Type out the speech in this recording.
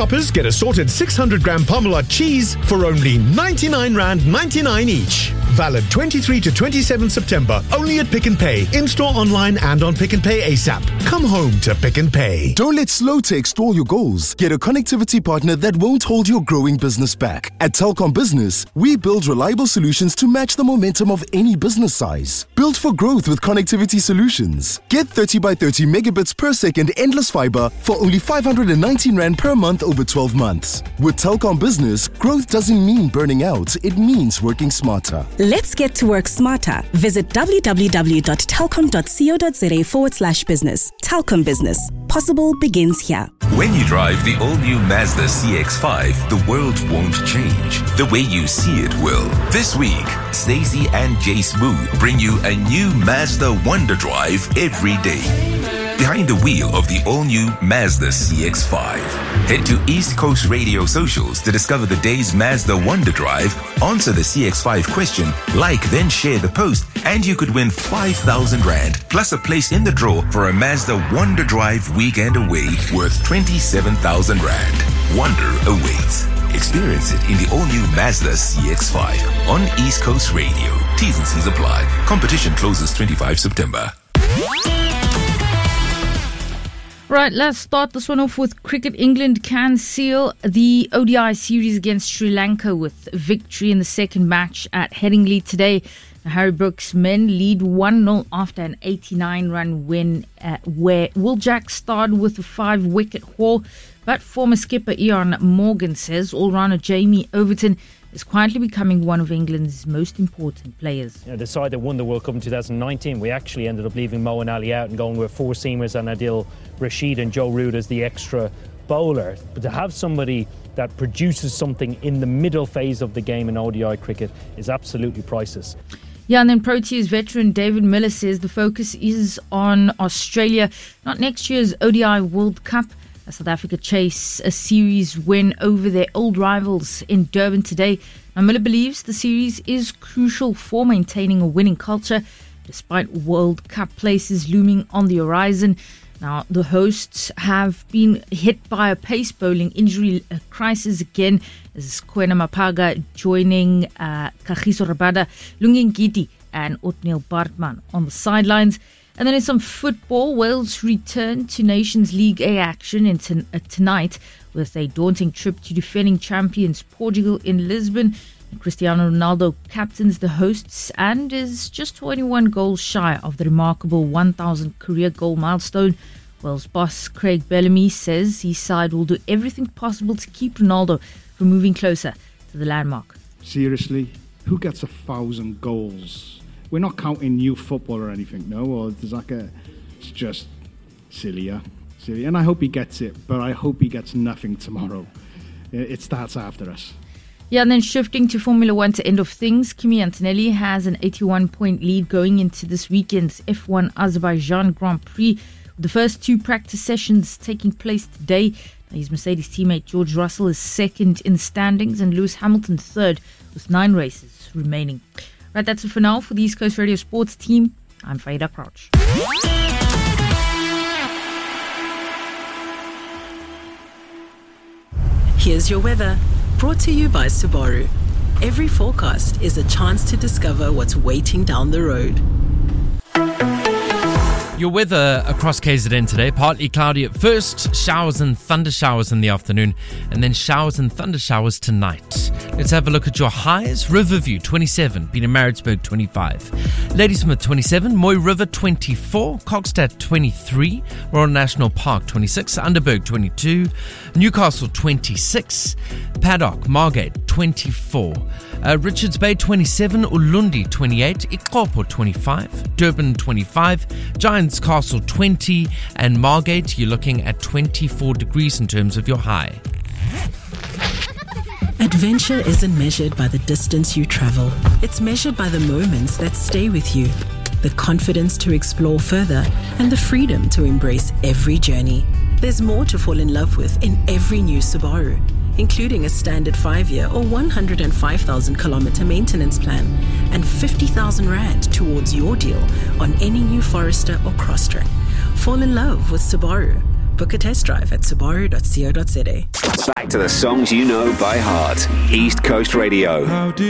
shoppers get assorted 600-gram Parmalat cheese for only R99.99 each. Valid 23 to 27 September. Only at Pick n Pay. In-store, online and on Pick n Pay ASAP. Come home to Pick n Pay. Don't let slow tech stall your goals. Get a connectivity partner that won't hold your growing business back. At Telkom Business, we build reliable solutions to match the momentum of any business size. Built for growth with connectivity solutions. Get 30 by 30 megabits per second endless fiber for only 519 Rand per month over 12 months. With Telkom Business, growth doesn't mean burning out. It means working smarter. Let's get to work smarter. Visit www.telkom.co.za/business. Telkom Business. Possible begins here. When you drive the all-new Mazda CX-5, the world won't change. The way you see it will. This week, Stacey and Jace Moo bring you a new Mazda Wonder Drive every day. Behind the wheel of the all-new Mazda CX-5. Head to East Coast Radio socials to discover the day's Mazda Wonder Drive, answer the CX-5 question, like then share the post, and you could win 5,000 Rand, plus a place in the draw for a Mazda Wonder Drive weekend away worth 27,000 Rand. Wonder awaits. Experience it in the all-new Mazda CX-5 on East Coast Radio. T's and C's apply. Competition closes 25 September. Right, let's start this one off with cricket. England can seal the ODI series against Sri Lanka with victory in the second match at Headingley today. The Harry Brooks men lead 1-0 after an 89-run win where Will Jack started with a 5-wicket haul. But former skipper Ian Morgan says all-rounder Jamie Overton is quietly becoming one of England's most important players. The side that won the World Cup in 2019, we actually ended up leaving Moeen Ali out and going with four seamers and Adil Rashid and Joe Root as the extra bowler. But to have somebody that produces something in the middle phase of the game in ODI cricket is absolutely priceless. Yeah, and then Proteas veteran David Miller says the focus is on Australia, not next year's ODI World Cup. South Africa chase a series win over their old rivals in Durban today. Now, Miller believes the series is crucial for maintaining a winning culture, despite World Cup places looming on the horizon. Now, the hosts have been hit by a pace bowling injury crisis again, as Kwena Mapaga joining Kagiso Rabada, Lungi Ngidi and Othniel Bartman on the sidelines. And then in some football, Wales return to Nations League A action tonight with a daunting trip to defending champions Portugal in Lisbon. And Cristiano Ronaldo captains the hosts and is just 21 goals shy of the remarkable 1,000 career goal milestone. Wales boss Craig Bellamy says his side will do everything possible to keep Ronaldo from moving closer to the landmark. Seriously, who gets 1,000 goals? We're not counting new football or anything, no? Or there's it's just silly. And I hope he gets it, but I hope he gets nothing tomorrow. It starts after us. Yeah, and then shifting to Formula One to end of things, Kimi Antonelli has an 81-point lead going into this weekend's F1 Azerbaijan Grand Prix, with the first two practice sessions taking place today. His Mercedes teammate George Russell is second in the standings and Lewis Hamilton third with 9 races remaining. Right, that's it for now. For the East Coast Radio Sports team, I'm Faida Crouch. Here's your weather, brought to you by Subaru. Every forecast is a chance to discover what's waiting down the road. Your weather across KZN today, partly cloudy at first, showers and thunder showers in the afternoon, and then showers and thunder showers tonight. Let's have a look at your highs. Riverview 27, Pietermaritzburg 25, Ladysmith 27, Moy River 24, Kokstad 23, Royal National Park 26, Underberg 22, Newcastle 26, Paddock, Margate 24, Richards Bay 27, Ulundi 28, Ikopo 25, Durban 25, Giants Castle 20, and Margate, you're looking at 24 degrees in terms of your high. Adventure isn't measured by the distance you travel. It's measured by the moments that stay with you, the confidence to explore further, and the freedom to embrace every journey. There's more to fall in love with in every new Subaru, including a standard 5-year or 105,000 kilometer maintenance plan and 50,000 Rand towards your deal on any new Forester or Crosstrek. Fall in love with Subaru. Book a test drive at subaru.co.za. Back to the songs you know by heart. East Coast Radio.